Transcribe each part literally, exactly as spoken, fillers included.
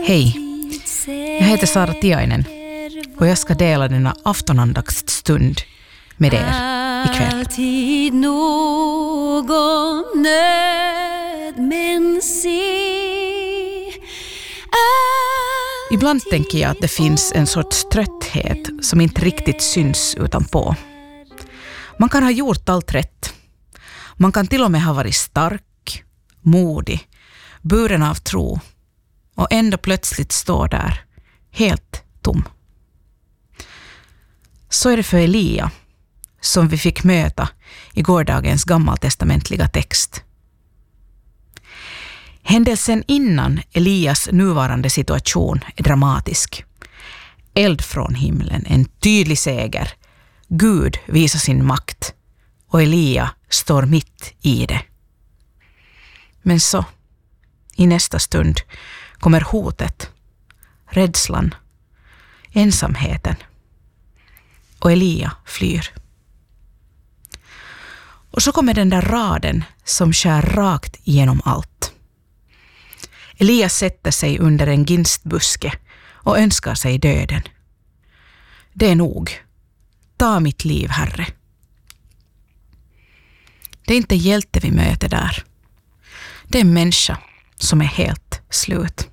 Hej, jag heter Sara Tiainen och jag ska dela denna aftonandaktsstund med er ikväll. Alltid någon nöd, men se. Ibland tänker jag att det finns en sorts trötthet som inte riktigt syns utanpå. Man kan ha gjort allt rätt. Man kan till och med ha varit stark, modig, buren av tro och ändå plötsligt stå där, helt tom. Så är det för Elia, som vi fick möta i gårdagens gammaltestamentliga text. Händelsen innan Elias nuvarande situation är dramatisk. Eld från himlen, en tydlig seger. Gud visar sin makt och Elia står mitt i det. Men så, i nästa stund, kommer hotet, rädslan, ensamheten och Elia flyr. Och så kommer den där raden som skär rakt igenom allt. Elias sätter sig under en ginstbuske och önskar sig döden. Det är nog. Ta mitt liv, Herre. Det är inte hjälte vi möter där. Det är en människa som är helt slut.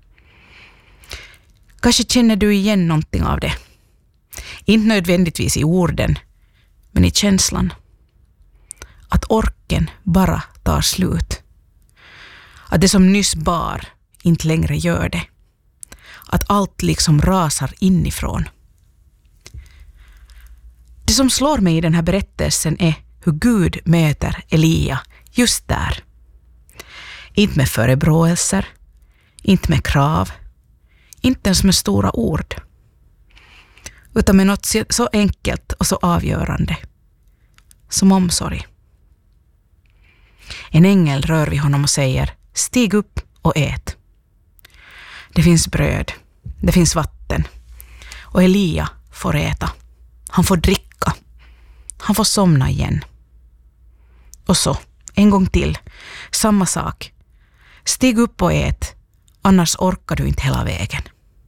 Kanske känner du igen någonting av det. Inte nödvändigtvis i orden, men i känslan. Att orken bara tar slut. Att det som nyss bar inte längre gör det. Att allt liksom rasar inifrån. Det som slår mig i den här berättelsen är hur Gud möter Elia just där. Inte med förebråelser, inte med krav, inte ens med stora ord. Utan med något så enkelt och så avgörande som omsorg. En ängel rör vid honom och säger: stig upp och ät. Det finns bröd, det finns vatten och Elia får äta. Han får dricka. Han får somna igen. Och så, en gång till, samma sak. Stig upp och ät, annars orkar du inte hela vägen.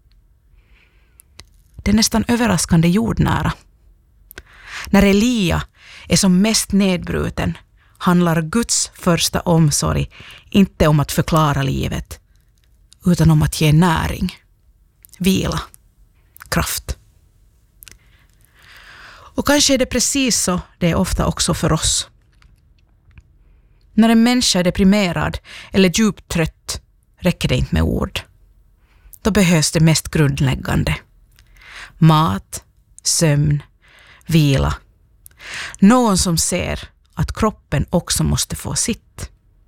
Det är nästan överraskande jordnära. När Elia är som mest nedbruten handlar Guds första omsorg inte om att förklara livet, utan om att ge näring, vila, kraft. Och kanske är det precis så det är ofta också för oss. När en människa är deprimerad eller djupt trött räcker det inte med ord. Då behövs det mest grundläggande. Mat, sömn, vila. Någon som ser att kroppen också måste få sitt.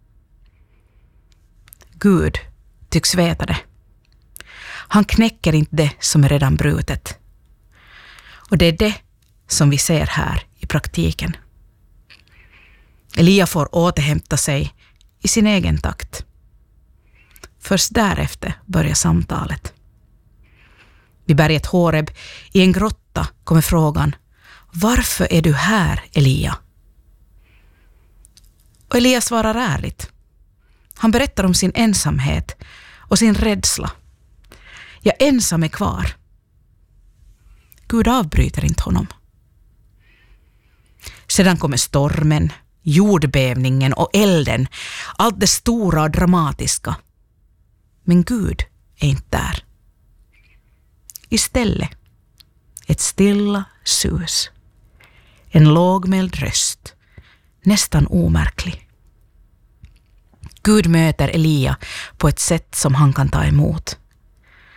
Gud tycks veta det. Han knäcker inte det som är redan brutet. Och det är det som vi ser här i praktiken. Elia får återhämta sig i sin egen takt. Först därefter börjar samtalet. Vid berget Horeb, i en grotta, kommer frågan: varför är du här, Elia? Och Elia svarar ärligt. Han berättar om sin ensamhet och sin rädsla. Jag ensam är kvar. Gud avbryter inte honom. Sedan kommer stormen, jordbävningen och elden, allt det stora och dramatiska. Men Gud är inte där. Istället ett stilla sus, en lågmäld röst, nästan omärklig. Gud möter Elia på ett sätt som han kan ta emot.